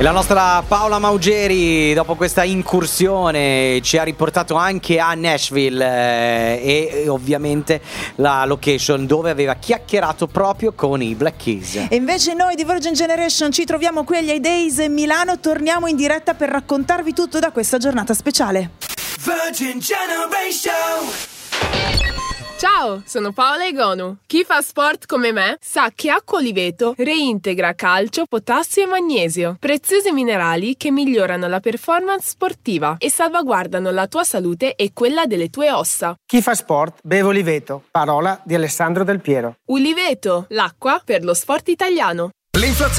E la nostra Paola Maugeri, dopo questa incursione, ci ha riportato anche a Nashville e ovviamente la location dove aveva chiacchierato proprio con i Black Keys. E invece noi di Virgin Generation ci troviamo qui agli A-Days Milano, torniamo in diretta per raccontarvi tutto da questa giornata speciale. Virgin Generation. Ciao, sono Paola Egonu. Chi fa sport come me sa che acqua Oliveto reintegra calcio, potassio e magnesio, preziosi minerali che migliorano la performance sportiva e salvaguardano la tua salute e quella delle tue ossa. Chi fa sport beve Oliveto, parola di Alessandro Del Piero. Oliveto, l'acqua per lo sport italiano. L'inflazione